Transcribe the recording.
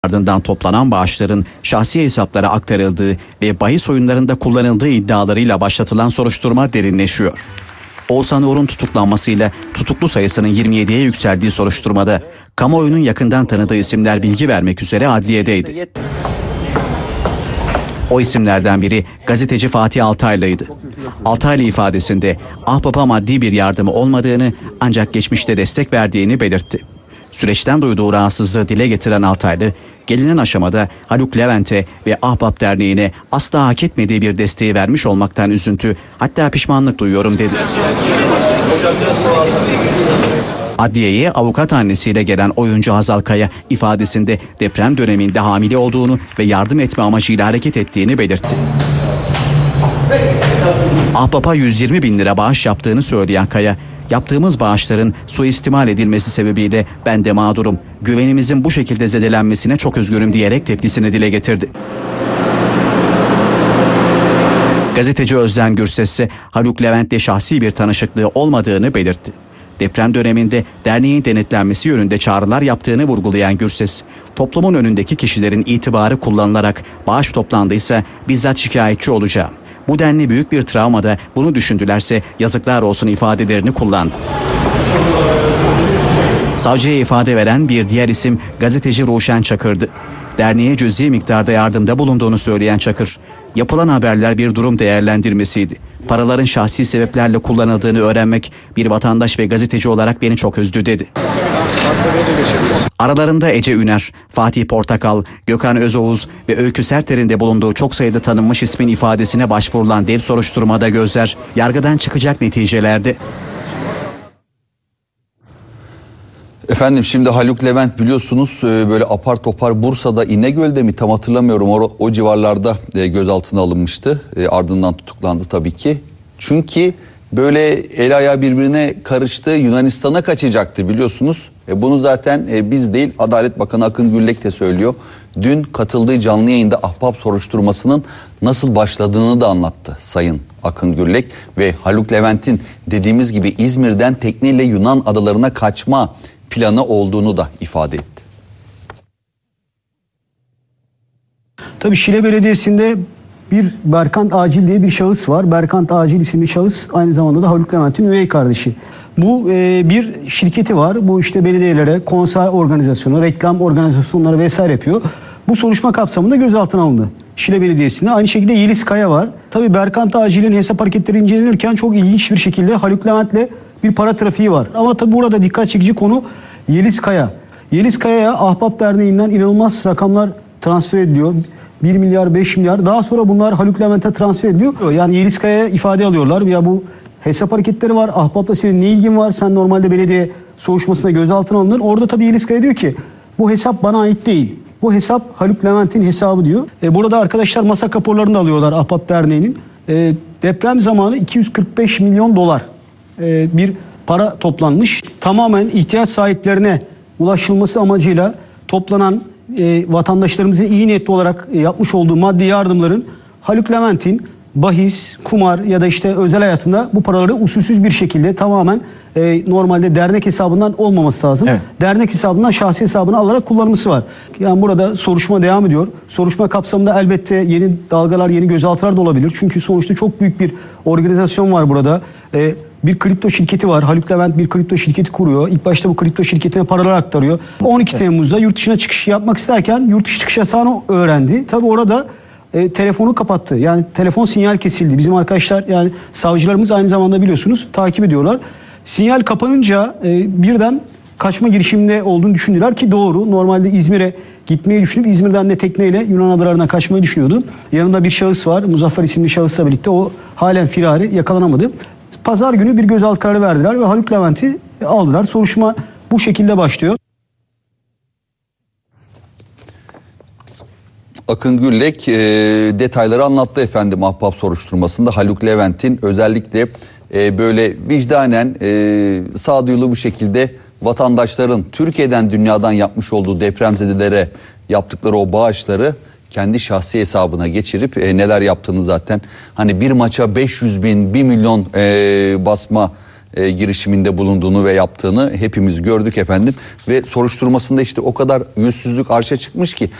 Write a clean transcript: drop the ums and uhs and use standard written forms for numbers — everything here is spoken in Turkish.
Ardından toplanan bağışların şahsi hesaplara aktarıldığı ve bahis oyunlarında kullanıldığı iddialarıyla başlatılan soruşturma derinleşiyor. Oğuzhan Uğur'un tutuklanmasıyla tutuklu sayısının 27'ye yükseldiği soruşturmada kamuoyunun yakından tanıdığı isimler bilgi vermek üzere adliyedeydi. O isimlerden biri gazeteci Fatih Altaylı'ydı. Altaylı ifadesinde Ahbap'a maddi bir yardımı olmadığını ancak geçmişte destek verdiğini belirtti. Süreçten duyduğu rahatsızlığı dile getiren Altaylı, gelinen aşamada Haluk Levent'e ve Ahbap Derneği'ne asla hak etmediği bir desteği vermiş olmaktan üzüntü, hatta pişmanlık duyuyorum dedi. Adliyeye avukat annesiyle gelen oyuncu Hazal Kaya ifadesinde deprem döneminde hamile olduğunu ve yardım etme amacıyla hareket ettiğini belirtti. Ahbap'a 120 bin lira bağış yaptığını söyleyen Kaya, yaptığımız bağışların suistimal edilmesi sebebiyle ben de mağdurum, güvenimizin bu şekilde zedelenmesine çok üzgünüm diyerek tepkisini dile getirdi. Gazeteci Özlem Gürses ise Haluk Levent'le şahsi bir tanışıklığı olmadığını belirtti. Deprem döneminde derneğin denetlenmesi yönünde çağrılar yaptığını vurgulayan Gürses, toplumun önündeki kişilerin itibarı kullanılarak bağış toplandıysa bizzat şikayetçi olacağım. Bu denli büyük bir travmada bunu düşündülerse yazıklar olsun ifadelerini kullandı. Savcıya ifade veren bir diğer isim gazeteci Ruşen Çakır'dı. Derneğe cüzi miktarda yardımda bulunduğunu söyleyen Çakır, yapılan haberler bir durum değerlendirmesiydi. Paraların şahsi sebeplerle kullanıldığını öğrenmek bir vatandaş ve gazeteci olarak beni çok üzdü dedi. Aralarında Ece Üner, Fatih Portakal, Gökhan Özoğuz ve Öykü Serter'in de bulunduğu çok sayıda tanınmış ismin ifadesine başvurulan dev soruşturmada gözler yargıdan çıkacak neticelerde. Efendim şimdi Haluk Levent biliyorsunuz böyle apar topar Bursa'da İnegöl'de mi tam hatırlamıyorum o civarlarda gözaltına alınmıştı. Ardından tutuklandı tabii ki. Çünkü böyle el ayağı birbirine karıştı, Yunanistan'a kaçacaktı biliyorsunuz. Bunu zaten biz değil Adalet Bakanı Akın Gürlek de söylüyor. Dün katıldığı canlı yayında Ahbap soruşturmasının nasıl başladığını da anlattı Sayın Akın Gürlek. Ve Haluk Levent'in dediğimiz gibi İzmir'den tekneyle Yunan adalarına kaçma planı olduğunu da ifade etti. Tabii Şile Belediyesi'nde bir Berkant Acil diye bir şahıs var. Berkant Acil isimli şahıs aynı zamanda da Haluk Levent'in üvey kardeşi. Bu bir şirketi var. Bu işte belediyelere konser organizasyonu, reklam organizasyonları vesaire yapıyor. Bu soruşturma kapsamında gözaltına alındı. Şile Belediyesi'nde. Aynı şekilde Yeliz Kaya var. Tabii Berkant Acil'in hesap hareketleri incelenirken çok ilginç bir şekilde Haluk Levent'le bir para trafiği var. Ama tabii burada dikkat çekici konu Yeliz Kaya. Yeliz Kaya'ya Ahbap Derneği'nden inanılmaz rakamlar transfer ediliyor. 1 milyar, 5 milyar. Daha sonra bunlar Haluk Levent'e transfer ediliyor. Yani Yeliz Kaya'ya ifade alıyorlar. Ya bu hesap hareketleri var. Ahbap'la senin ne ilgin var? Sen normalde belediye soruşturmasına gözaltına alındın. Orada tabii Yeliz Kaya diyor ki bu hesap bana ait değil. Bu hesap Haluk Levent'in hesabı diyor. Burada arkadaşlar masak raporlarını da alıyorlar Ahbap Derneği'nin. Deprem zamanı 245 milyon dolar bir para toplanmış. Tamamen ihtiyaç sahiplerine ulaşılması amacıyla toplanan vatandaşlarımızın iyi niyetli olarak yapmış olduğu maddi yardımların Haluk Levent'in bahis, kumar ya da işte özel hayatında bu paraları usulsüz bir şekilde tamamen normalde dernek hesabından olmaması lazım. Evet. Dernek hesabından şahsi hesabına alarak kullanılması var. Yani burada soruşturma devam ediyor. Soruşturma kapsamında elbette yeni dalgalar, yeni gözaltılar da olabilir. Çünkü sonuçta çok büyük bir organizasyon var burada. Bir kripto şirketi var. Haluk Levent bir kripto şirketi kuruyor. İlk başta bu kripto şirketine paralar aktarıyor. 12 Temmuz'da yurt dışına çıkış yapmak isterken yurt dışı çıkış yasağını öğrendi. Tabii orada telefonu kapattı. Yani telefon sinyal kesildi. Bizim arkadaşlar yani savcılarımız aynı zamanda biliyorsunuz takip ediyorlar. Sinyal kapanınca birden kaçma girişiminde olduğunu düşündüler ki doğru. Normalde İzmir'e gitmeyi düşünüp İzmir'den de tekneyle Yunan adalarına kaçmayı düşünüyordu. Yanında bir şahıs var. Muzaffer isimli şahısla birlikte o halen firari yakalanamadı. Pazar günü bir gözaltı kararı verdiler ve Haluk Levent'i aldılar. Soruşturma bu şekilde başlıyor. Akın Gürlek detayları anlattı efendim Ahbap soruşturmasında. Haluk Levent'in özellikle böyle vicdanen sağduyulu bir şekilde vatandaşların Türkiye'den dünyadan yapmış olduğu depremzedelere yaptıkları o bağışları kendi şahsi hesabına geçirip neler yaptığını zaten hani bir maça 500 bin 1 milyon basma girişiminde bulunduğunu ve yaptığını hepimiz gördük efendim. Ve soruşturmasında işte o kadar yüzsüzlük arşa çıkmış ki